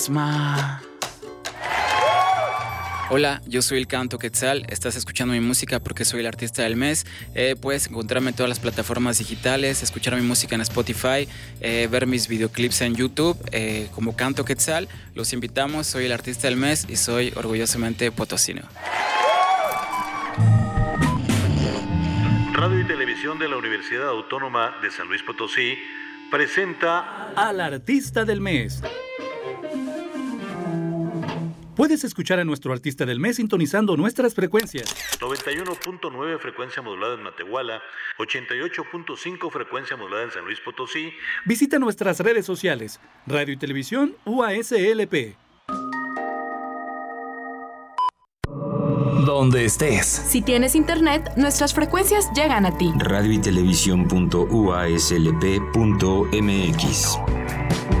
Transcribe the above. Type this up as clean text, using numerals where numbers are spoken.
Hola, yo soy el Canto Quetzal, estás escuchando mi música porque soy el artista del mes. Puedes encontrarme en todas las plataformas digitales, escuchar mi música en Spotify, ver mis videoclips en YouTube como Canto Quetzal. Los invitamos, soy el artista del mes y soy orgullosamente potosino. Radio y Televisión de la Universidad Autónoma de San Luis Potosí presenta al artista del mes. Puedes escuchar a nuestro artista del mes sintonizando nuestras frecuencias. 91.9 frecuencia modulada en Matehuala, 88.5 frecuencia modulada en San Luis Potosí. Visita nuestras redes sociales, Radio y Televisión UASLP. Donde estés. Si tienes internet, nuestras frecuencias llegan a ti. Radio y televisión.uaslp.mx